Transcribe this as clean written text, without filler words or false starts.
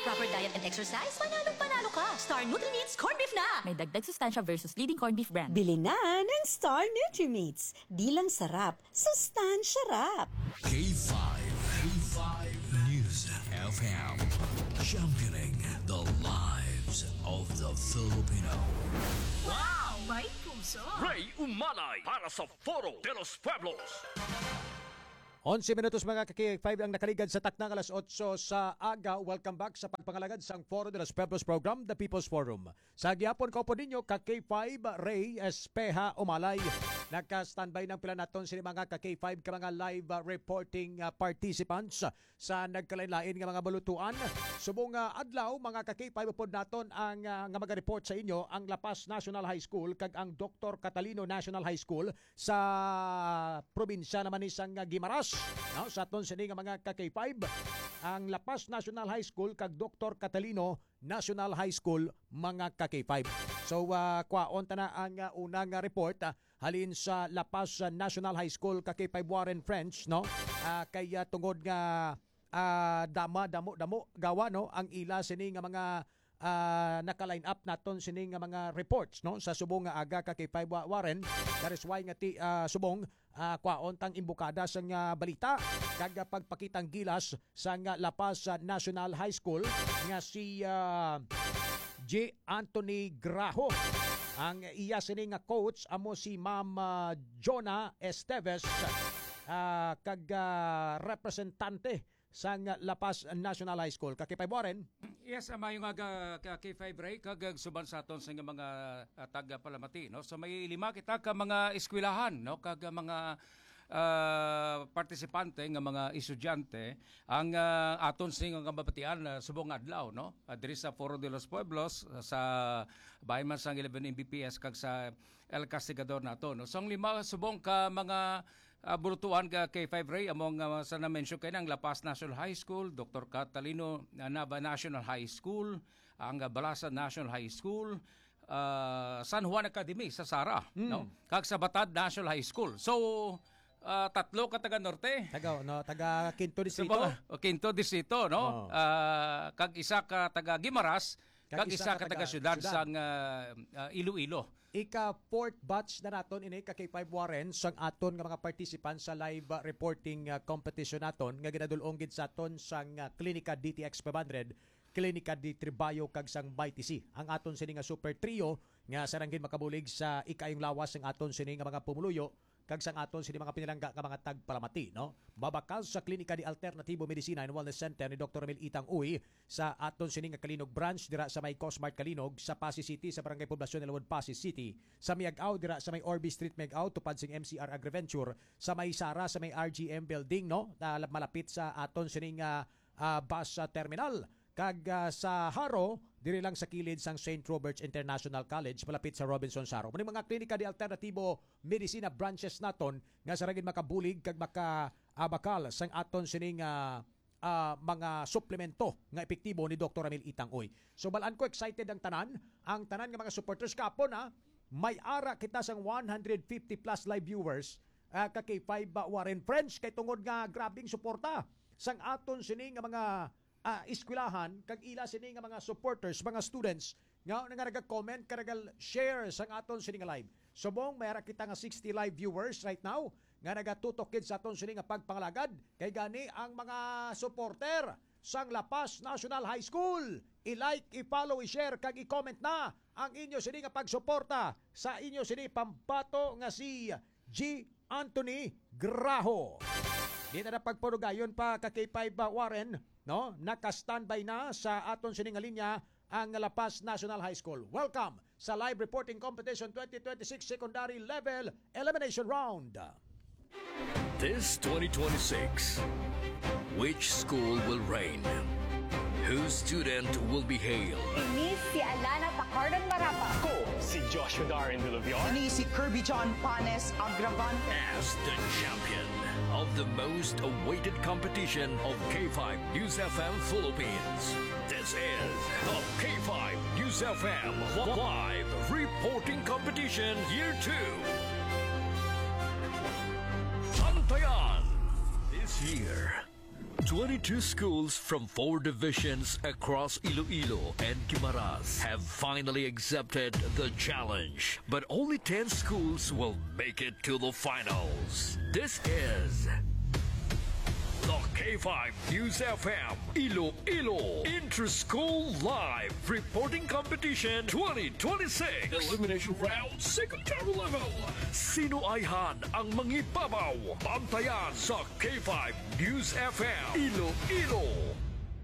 proper diet and exercise, panalo ka. Star Nutri-Meats Corned Beef na! May dagdag sustansya versus leading corned beef brand. Bili na ng Star Nutri-Meats. Di lang sarap, sustansya rap. K5 News FM, championing the lives of the Filipino. Wow! May puso! Ray Umanay para sa Foro de los Pueblos. 11 minutos mga kaki-5 ang nakaligad sa taknang alas 8 sa aga. Welcome back sa pagpangalagad sa Foro de los Pueblos program, The People's Forum. Sa gyapon ko po ninyo, kaki-5 Ray Espeja Umalay. Nagka-standby ng pila naton sila mga kaki-5 ka mga live reporting participants sa nagkalain-lain nga mga balutuan. Subong adlaw mga kaki-5 po naton ang nga mag-report sa inyo ang La Paz National High School kag ang Dr. Catalino National High School sa probinsya naman isang Guimaras. No, sa aton sini nga mga kaki-5 ang La Paz National High School kag Dr. Catalino National High School mga kaki-5. So, kwaon ta na ang unang report halin sa La Paz National High School kaki-5 Warren French, no? Kaya tungod nga damo gawa, no? Ang ila sini nga mga naka-line up naton sini nga mga reports, no? Sa subong nga aga kaki-5 Warren. That is why nga subong kwaon tang imbukada sa nga balita kag pagpakitang gilas sa nga La Paz National High School nga si J. Anthony Graho. Ang iya sini nga coach amo si Ma'am Jonah Esteves kag representante sa La Paz National High School. Kakipay Warren. Yes, maayong aga K5 Ray kag suban sa aton sa mga taga Palamati, no. So may lima kita ka mga eskwelahan, no, kag mga partisipante nga mga estudyante ang aton sing nga mabatian subong adlaw, no, diri sa Foro de los Pueblos sa bahin man sang 11 Mbps kag sa El Castigador nato, no. So ang lima subong ka mga bulutuan ka K5 Ray among sa na-mention kay ng La Paz National High School, Dr. Catalino Nava National High School, ang Balasa National High School, San Juan Academy sa Sara, no, kag sa Batad National High School. So tatlo ka taga Norte. Taga Quinto Distrito. Quinto Distrito, no? Kag isa ka taga Guimaras, kag isa ka taga syudad sang Iloilo. Ika-4th batch na naton ini kaki-5 Warren sang aton nga mga participants sa live reporting competition naton nga ginadulong gid sa aton sang Klinika DTX 500, Klinika di Tribayo kag sang BITC. Ang aton sini nga super trio nga saranggid makabulig sa ikayong lawas ng aton sini nga mga pumuluyo kag sang aton sini mga pinilangga ka mga tagpalamati, no. Babakal sa Klinika di Alternativo Medicina and Wellness Center ni Dr. Emil Itang Uy sa aton sini nga Kalinog branch dira sa may Cosmart Kalinog sa Pasig City sa Barangay Poblasyon Elwood Pasig City, sa Miagao dira sa may Orby Street Miagao tupad sing MCR Agriventure, sa may Sara sa may RGM building, no, malapit sa aton sini nga bus terminal. Kag sa Haro, diri lang sa kilid sang St. Robert's International College, malapit sa Robinson Saro. Muna mga Klinika di Alternativo Medicina branches naton nga saragid makabulig kag makabakal sang aton sining mga suplemento nga epektibo ni Dr. Emil Itang Uy. So balaan ko excited ang tanan nga mga supporters kapon may ara kita sang 150 plus live viewers kay 5 Warren French kay tungod nga grabing suporta sang aton sining nga mga eskwelahan kag ila sini nga mga supporters, mga students nga nag-comment kag share sang aton sini nga live. Subong mayara kita nga 60 live viewers right now nga nagatutok kid sa aton sini nga pagpangalagad kay gani ang mga supporter sang La Paz National High School. I-like, i-follow, i-share kag i-comment na ang inyo sini nga pagsuporta sa inyo sini pambato nga si G. Anthony Graho. Di na pagpurugayon pa kay 5 Warren, no, naka-standby na sa aton sining linya ang La Paz National High School. Welcome sa live reporting competition 2026 secondary level elimination round. This 2026, which school will reign? Whose student will be hailed? Ini si Alana Tacardan Marapa. Ko si Joshua Darin Villaviar. Ini si Kirby John Panes Agravan. As the champion of the most awaited competition of K5 News FM Philippines. This is the K5 News FM Live Reporting Competition Year 2. Antayan! This year, 22 schools from 4 divisions across Iloilo and Guimaras have finally accepted the challenge, but only 10 schools will make it to the finals. This is the K5 News FM Iloilo Inter-School Live Reporting Competition 2026 Elimination Round Secondary Level. Sino ayhan ang mangibabaw? Bantayan sa K5 News FM Iloilo.